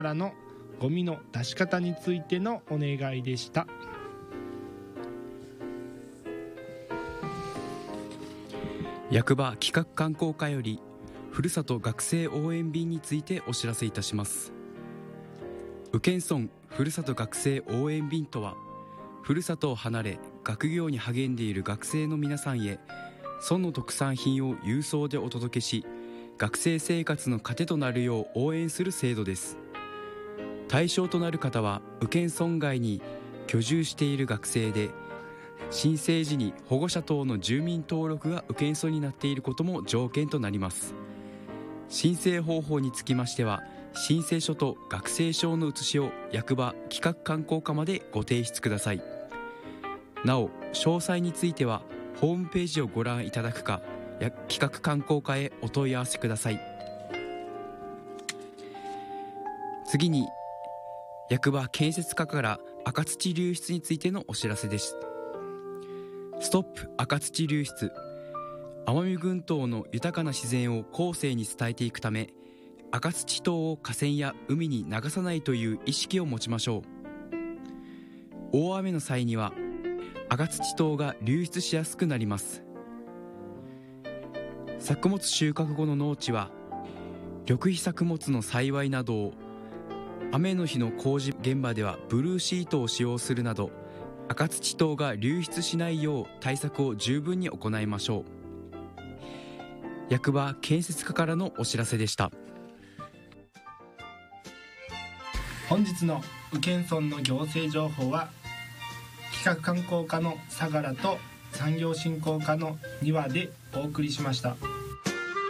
からのゴミの出し方についてのお願いでした。 役場企画観光課よりふるさと学生応援便についてお知らせいたします。宇検村ふるさと学生応援便とは、ふるさとを離れ学業に励んでいる学生の皆さんへ村の特産品を郵送でお届けし、学生生活の糧となるよう応援する制度です。対象となる方は宇検村外に居住している学生で、申請時に保護者等の住民登録が宇検村になっていることも条件となります。申請方法につきましては、申請書と学生証の写しを役場企画観光課までご提出ください。なお詳細についてはホームページをご覧いただくか、企画観光課へお問い合わせください。次に役場建設課から赤土流出についてのお知らせです。ストップ赤土流出。奄美群島の豊かな自然を後世に伝えていくため、赤土等を河川や海に流さないという意識を持ちましょう。大雨の際には赤土等が流出しやすくなります。作物収穫後の農地は緑肥作物の栽培などを、雨の日の工事現場ではブルーシートを使用するなど、赤土等が流出しないよう対策を十分に行いましょう。役場建設課からのお知らせでした。 本日の宇検村の行政情報は、企画観光課の相良と産業振興課の2話でお送りしました。